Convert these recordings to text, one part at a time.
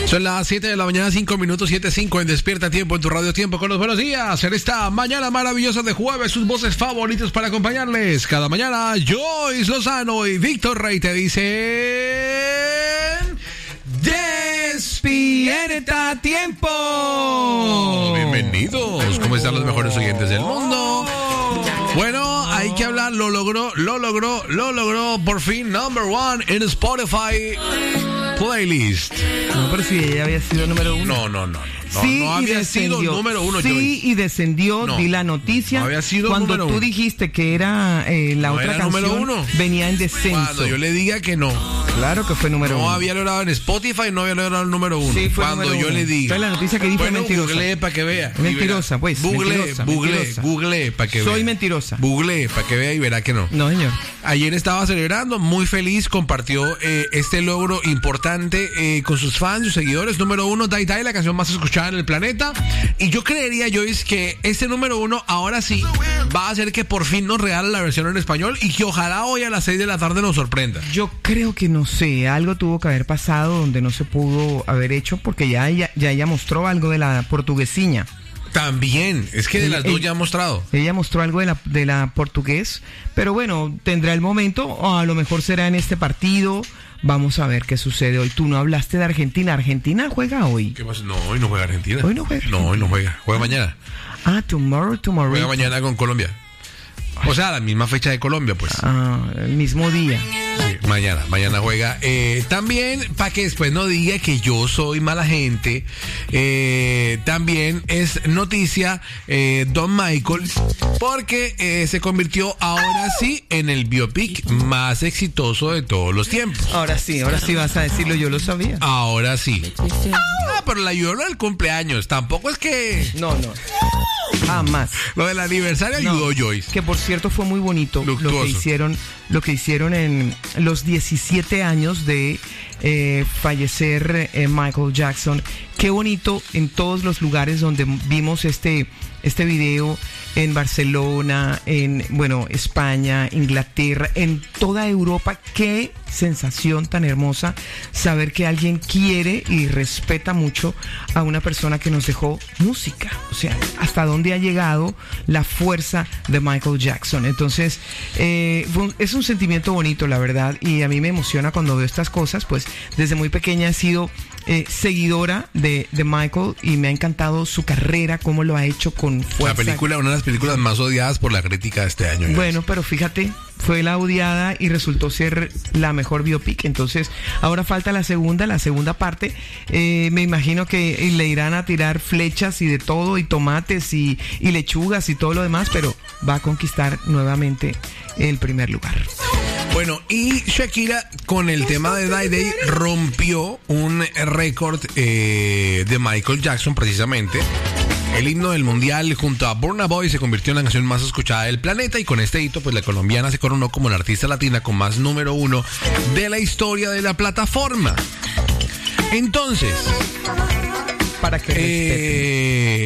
Son las 7 de la mañana, 5 minutos, 7:05 en Despierta Tiempo en tu Radio Tiempo con los buenos días. En esta mañana maravillosa de jueves, sus voces favoritas para acompañarles. Cada mañana, Joyce Lozano y Víctor Rey te dicen... ¡Despierta Tiempo! Bienvenidos. ¿Cómo están los mejores oyentes del mundo? Bueno, hay que hablar, lo logró, por fin, number one en Spotify Playlist. No, pero si ella había sido número uno. No, Sí, no había sido número uno. Sí, Joyce. y descendió, No, di la noticia. no había sido cuando número tú uno. dijiste que era la No otra era canción, número uno. venía en descenso. Cuando yo le diga que no. Claro que fue número No uno. había logrado en Spotify, no había logrado el número uno. Sí, fue cuando número yo uno. le diga. Entonces la noticia que di fue mentirosa. Googleé para que vea. Mentirosa, pues. Mentirosa. Googleé para que vea. Soy mentirosa. Googleé para que vea y verá que no. No, señor. Ayer estaba celebrando, muy feliz, compartió este logro importante con sus fans, sus seguidores. Número uno, Die Die, la canción más escuchada en el planeta. Y yo creería, Joyce, que este número uno ahora sí va a hacer que por fin nos regale la versión en español y que ojalá hoy a las 6 de la tarde nos sorprenda. Yo creo que no sé, algo tuvo que haber pasado donde no se pudo haber hecho porque ya ella mostró algo de la portuguesiña. También, es que de las dos ya ha mostrado. Ella mostró algo de la portugués, pero bueno, tendrá el momento, o a lo mejor será en este partido. Vamos a ver qué sucede hoy. Tú no hablaste de Argentina. ¿Argentina juega hoy? ¿Qué pasa? No, hoy no juega Argentina. Hoy no juega. No, hoy no juega. Juega mañana. Ah, tomorrow. Juega mañana con Colombia. O sea, la misma fecha de Colombia, pues. Ah, el mismo día. Sí, mañana juega. También, para que después no diga que yo soy mala gente, también es noticia Don Michael, porque se convirtió ahora sí en el biopic más exitoso de todos los tiempos. Ahora sí vas a decirlo, yo lo sabía. Ahora sí. Pero la ayudó lo del cumpleaños. Tampoco es que... No. Jamás. Lo del aniversario ayudó, Joyce. Que por cierto fue muy bonito Luctuoso. lo que hicieron en los 17 años de fallecer Michael Jackson. Qué bonito en todos los lugares donde vimos este video, en Barcelona, en España, Inglaterra, en toda Europa. Qué sensación tan hermosa saber que alguien quiere y respeta mucho a una persona que nos dejó música. O sea, hasta dónde ha llegado la fuerza de Michael Jackson. Entonces, es un sentimiento bonito, la verdad, y a mí me emociona cuando veo estas cosas. Pues desde muy pequeña he sido seguidora de Michael y me ha encantado su carrera, cómo lo ha hecho con fuerza. La película, una de las películas más odiadas por la crítica de este año. Bueno, pero fíjate, fue la odiada y resultó ser la mejor biopic. Entonces, ahora falta la segunda parte. Me imagino que le irán a tirar flechas y de todo, y tomates y lechugas y todo lo demás, pero va a conquistar nuevamente el primer lugar. Bueno, y Shakira con el tema de Die Day rompió un récord de Michael Jackson precisamente. El himno del mundial junto a Burna Boy se convirtió en la canción más escuchada del planeta, y con este hito pues la colombiana se coronó como la artista latina con más número uno de la historia de la plataforma. Entonces, para que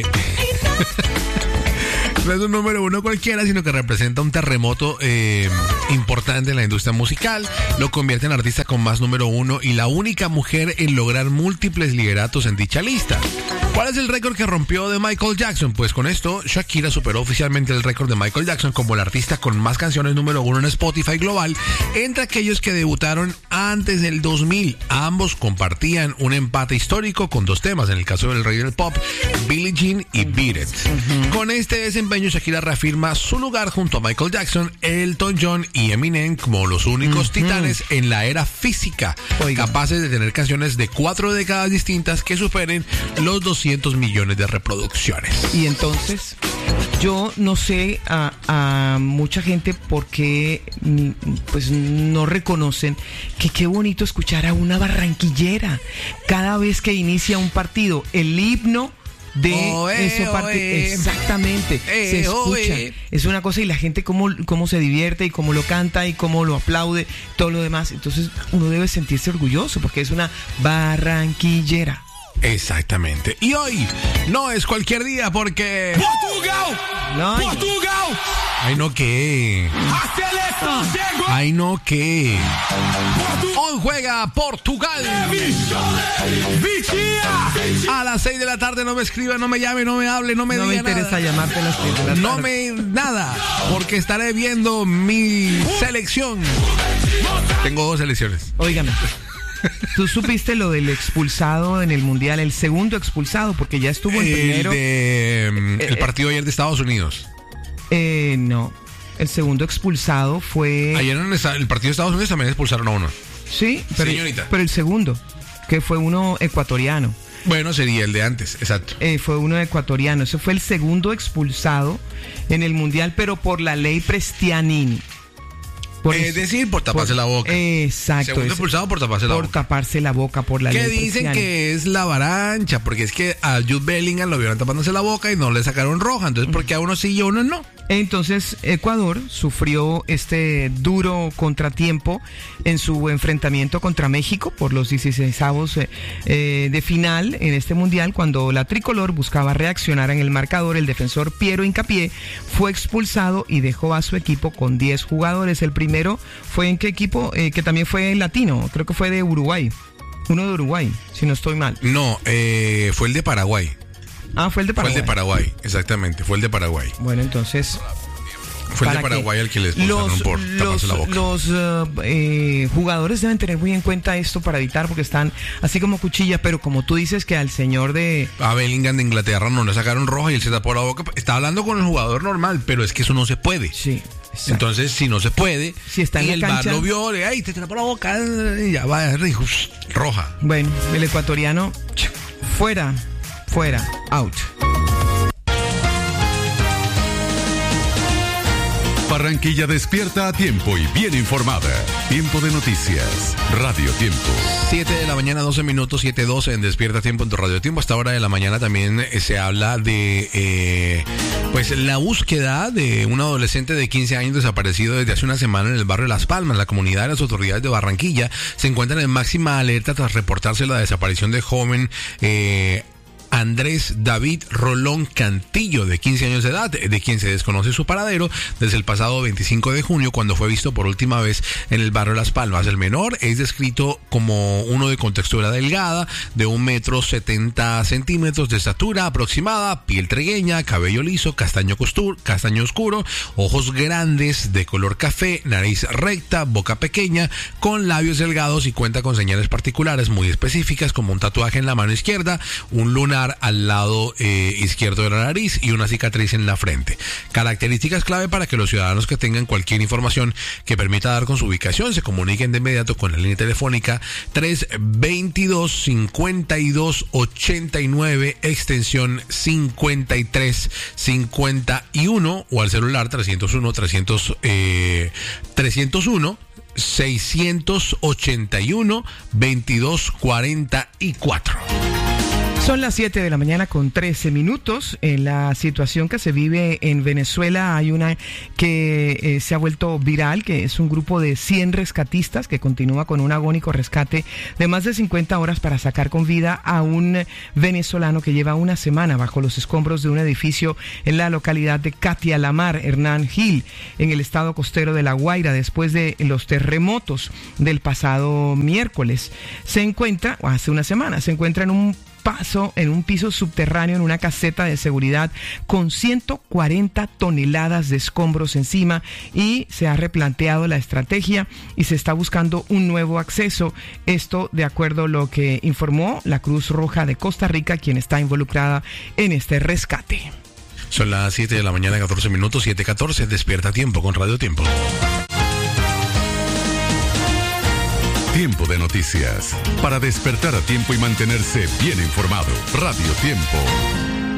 no es un número uno cualquiera, sino que representa un terremoto importante en la industria musical. Lo convierte en artista con más número uno y la única mujer en lograr múltiples lideratos en dicha lista. ¿Cuál es el récord que rompió de Michael Jackson? Pues con esto, Shakira superó oficialmente el récord de Michael Jackson como el artista con más canciones número uno en Spotify global entre aquellos que debutaron antes del 2000. Ambos compartían un empate histórico con 2 temas, en el caso del rey del pop, Billie Jean y Beat It. Con este desempeño, Shakira reafirma su lugar junto a Michael Jackson, Elton John y Eminem como los únicos titanes en la era física, capaces de tener canciones de 4 décadas distintas que superen los 200 millones de reproducciones. Y entonces, yo no sé a mucha gente por qué pues no reconocen que qué bonito escuchar a una barranquillera cada vez que inicia un partido, el himno de eso parte exactamente se escucha, es una cosa, y la gente cómo se divierte y cómo lo canta y cómo lo aplaude, todo lo demás. Entonces uno debe sentirse orgulloso porque es una barranquillera. Exactamente. Y hoy no es cualquier día porque... ¡Portugal! No, ¡Portugal! Ay, no, ¿qué? ¡A selección llegó! Ay, no, ¿qué? Hoy juega Portugal. Vitinha! las 6 de la tarde, no me escriba, no me llame, no me hable, no me diga nada. No me interesa llamarte a las 6 de la tarde. No me... nada, porque estaré viendo mi selección. Tengo 2 selecciones. Óigame. ¿Tú supiste lo del expulsado en el Mundial? El segundo expulsado, porque ya estuvo el primero. El partido ayer de Estados Unidos. No. El segundo expulsado fue... Ayer en el partido de Estados Unidos también expulsaron a uno. Sí, pero, señorita. Pero el segundo, que fue uno ecuatoriano. Bueno, sería el de antes, exacto. Fue uno ecuatoriano. Ese fue el segundo expulsado en el Mundial, pero por la ley Prestianini. Es decir, por taparse la boca. Exacto. Segundo expulsado por taparse la boca. Por taparse la boca, por la ley Prestianini. Que dicen que es la avalancha, porque es que a Jude Bellingham lo vieron tapándose la boca y no le sacaron roja. Entonces, ¿por qué a uno sí y a uno no? Entonces, Ecuador sufrió este duro contratiempo en su enfrentamiento contra México por los 16avos de final en este Mundial. Cuando la tricolor buscaba reaccionar en el marcador, el defensor Piero Hincapié fue expulsado y dejó a su equipo con 10 jugadores. El primero fue en qué equipo, que también fue latino, creo que fue de Uruguay. Uno de Uruguay, si no estoy mal. No, fue el de Paraguay. Ah, fue el de Paraguay. Fue el de Paraguay, exactamente, fue el de Paraguay. Bueno, entonces... Fue el de Paraguay el que les expulsaron por taparse la boca. Los jugadores deben tener muy en cuenta esto para evitar, porque están así como cuchilla, pero como tú dices que al señor de... A Bellingham de Inglaterra no le sacaron roja y él se tapó la boca. Está hablando con el jugador normal, pero es que eso no se puede. Sí. Exacto. Entonces, si no se puede, si está en y el cancha, VAR lo vio, ay, te tapó la boca, y ya va, roja. Bueno, el ecuatoriano, fuera, out. Barranquilla despierta a tiempo y bien informada. Tiempo de noticias. Radio Tiempo. 7 de la mañana, 12 minutos, 7:12 en Despierta Tiempo en tu Radio Tiempo. A esta hora de la mañana también se habla de pues la búsqueda de un adolescente de 15 años desaparecido desde hace una semana en el barrio Las Palmas. La comunidad y las autoridades de Barranquilla se encuentran en máxima alerta tras reportarse la desaparición de joven Andrés David Rolón Cantillo, de 15 años de edad, de quien se desconoce su paradero desde el pasado 25 de junio, cuando fue visto por última vez en el barrio Las Palmas. El menor es descrito como uno de contextura delgada, de 1,70 m de estatura aproximada, piel trigueña, cabello liso, castaño oscuro, ojos grandes de color café, nariz recta, boca pequeña, con labios delgados, y cuenta con señales particulares muy específicas, como un tatuaje en la mano izquierda, un lunar al lado izquierdo de la nariz y una cicatriz en la frente. Características clave para que los ciudadanos que tengan cualquier información que permita dar con su ubicación se comuniquen de inmediato con la línea telefónica 322-5289 extensión 5351 o al celular 301 681 2244. Son las 7 de la mañana con 13 minutos. En la situación que se vive en Venezuela hay una que se ha vuelto viral, que es un grupo de 100 rescatistas que continúa con un agónico rescate de más de 50 horas para sacar con vida a un venezolano que lleva una semana bajo los escombros de un edificio en la localidad de Catialamar, Hernán Gil, en el estado costero de La Guaira, después de los terremotos del pasado miércoles. Hace una semana, se encuentra en un piso subterráneo en una caseta de seguridad con 140 toneladas de escombros encima, y se ha replanteado la estrategia y se está buscando un nuevo acceso. Esto de acuerdo a lo que informó la Cruz Roja de Costa Rica, quien está involucrada en este rescate. Son las 7 de la mañana, 14 minutos, 7:14, Despierta Tiempo con Radio Tiempo. Tiempo de noticias. Para despertar a tiempo y mantenerse bien informado. Radio Tiempo.